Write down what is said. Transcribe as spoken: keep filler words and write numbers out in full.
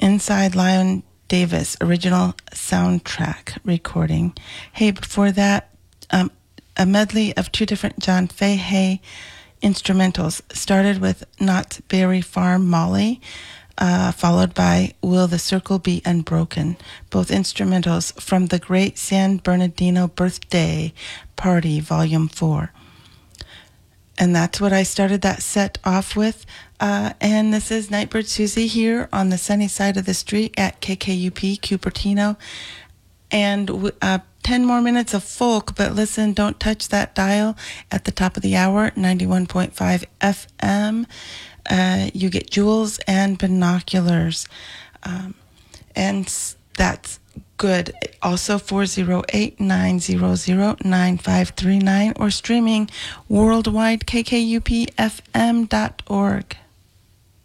Inside Lion Davis original soundtrack recording. Hey, before that, um, a medley of two different John Fahey instrumentals. Started with Knott's Berry Farm Molly, uh, followed by Will the Circle Be Unbroken, both instrumentals from the Great San Bernardino Birthday Party, Volume four. And that's what I started that set off with. Uh, and this is Nightbird Susie here on the sunny side of the street at K K U P Cupertino. And uh, ten more minutes of folk, but listen, don't touch that dial at the top of the hour, ninety-one point five F M. Uh, you get jewels and binoculars. Um, and that's good. Also four oh eight, nine hundred, nine five three nine or streaming worldwide K K U P F M dot org.